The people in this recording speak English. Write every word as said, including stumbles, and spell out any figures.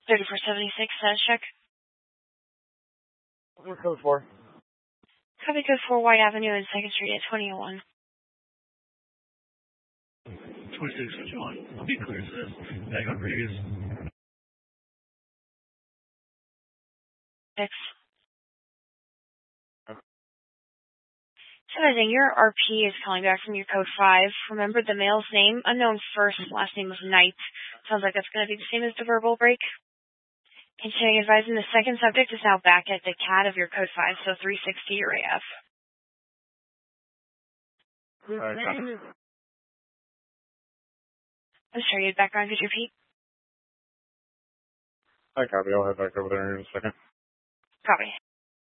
thirty-four seventy-six, status check. We're code four. Copy code four, White Avenue and second Street at twenty oh one. twenty-six, John. I'll be clear, says. Back on previous. Six. Submitting, your R P is calling back from your code five. Remember the male's name? Unknown first, last name was Knight. Sounds like that's going to be the same as the verbal break. Continuing advising, the second subject is now back at the C A D of your code five, so three sixty your A F. Alright, copy. I'm sorry, you had background, could you repeat? I copy. I'll head back over there in a second. Copy.